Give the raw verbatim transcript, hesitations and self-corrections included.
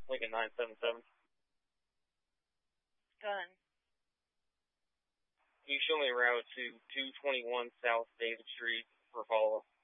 Lincoln nine seven seven. Done. Can you show me a route to two twenty-one South David Street for follow-up?